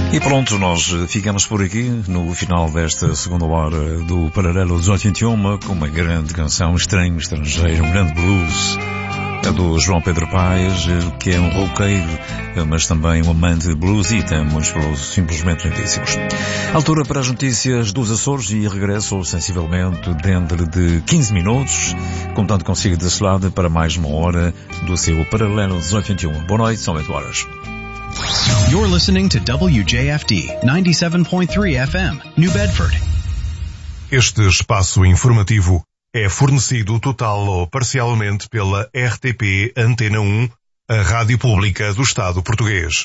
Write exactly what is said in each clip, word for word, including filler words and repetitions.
E pronto, nós ficamos por aqui no final desta segunda hora do Paralelo dezoito vinte e um com uma grande canção, Estranho Estrangeiro, um grande blues, a do João Pedro Paes, que é um roqueiro, mas também um amante de blues e tem muitos blues simplesmente lindíssimos. Altura para as notícias dos Açores e regresso sensivelmente dentro de quinze minutos, contando consigo desse lado para mais uma hora do seu Paralelo dezoito vinte e um. Boa noite, são oito horas. You're listening to W J F D ninety-seven point three F M, New Bedford. Este espaço informativo é fornecido total ou parcialmente pela R T P Antena um, a rádio pública do Estado português.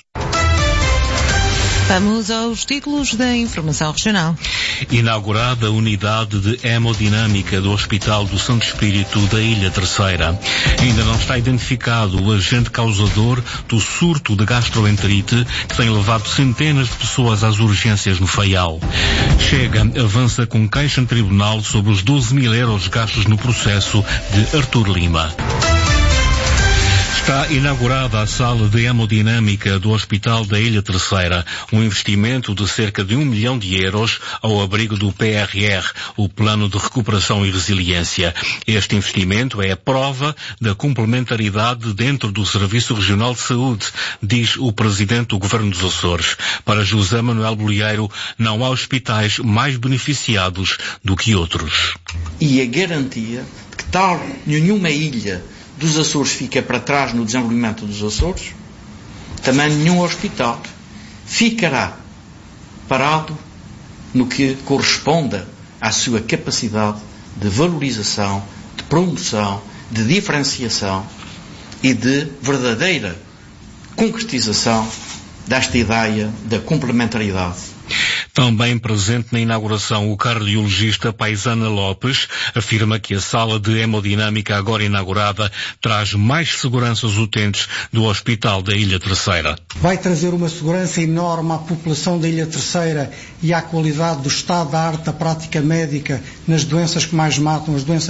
Vamos aos títulos da informação regional. Inaugurada a unidade de hemodinâmica do Hospital do Santo Espírito da Ilha Terceira. Ainda não está identificado o agente causador do surto de gastroenterite que tem levado centenas de pessoas às urgências no Faial. Chega, avança com queixa em tribunal sobre os doze mil euros gastos no processo de Artur Lima. Está inaugurada a sala de hemodinâmica do Hospital da Ilha Terceira, um investimento de cerca de um milhão de euros ao abrigo do P R R, o Plano de Recuperação e Resiliência. Este investimento é a prova da complementaridade dentro do Serviço Regional de Saúde, diz o Presidente do Governo dos Açores. Para José Manuel Bolieiro, não há hospitais mais beneficiados do que outros. E a garantia de que tal nenhuma ilha dos Açores fica para trás no desenvolvimento dos Açores, também nenhum hospital ficará parado no que corresponda à sua capacidade de valorização, de promoção, de diferenciação e de verdadeira concretização desta ideia da complementaridade. Também presente na inauguração, o cardiologista Paisana Lopes afirma que a sala de hemodinâmica agora inaugurada traz mais segurança aos utentes do Hospital da Ilha Terceira. Vai trazer uma segurança enorme à população da Ilha Terceira e à qualidade do estado da arte da prática médica nas doenças que mais matam, as doenças